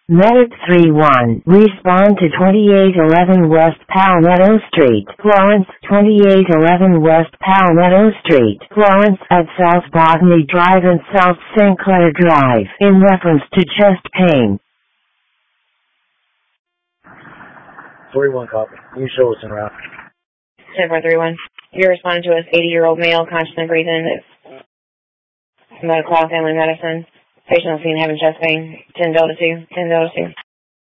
Medic 3-1, respond to 2811 West Palmetto Street, Florence, 2811 West Palmetto Street, Florence at South Botany Drive and South St. Clair Drive, in reference to chest pain. 3-1 copy. You show us en route. 10-431. You're responding to us, 80-year-old male, conscious and breathing. It's Medical Family Medicine. Patient on scene having chest pain. 10 Delta 2. 10 Delta 2.